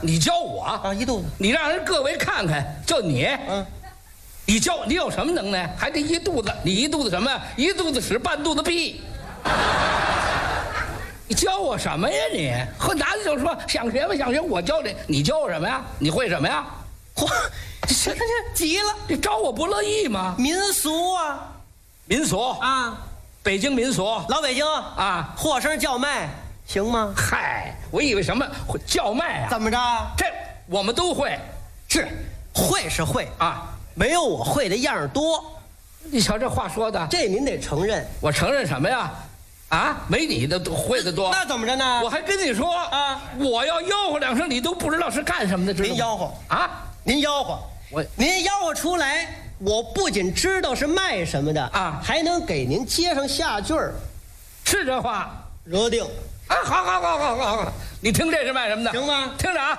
你教我啊，一肚子。 你让人各位看看，就你，你教你有什么能耐？还得一肚子，你一肚子什么呀？一肚子屎，半肚子屁。你教我什么呀你？和男的就说想学吧，想学，我教你，你教我什么呀？你会什么呀？ 嚯，这急了， 你招我不乐意吗？ 民俗啊， 民俗啊， 北京民俗， 老北京啊， 和声叫卖行吗？ 嗨，我以为什么叫卖啊？ 怎么着？ 这我们都会， 是会是会啊， 没有我会的样儿多。 你瞧这话说的， 这您得承认。 我承认什么呀？啊，没你的会的多。 那怎么着呢？ 我还跟你说啊， 我要吆喝两声，你都不知道是干什么的，知道吗？ 您吆喝啊？ 您吆喝，您吆喝出来，我不仅知道是卖什么的啊， 还能给您接上下句儿， 是这话。 惹定。 啊，好，你听这是卖什么的？ 行吗？ 听着啊。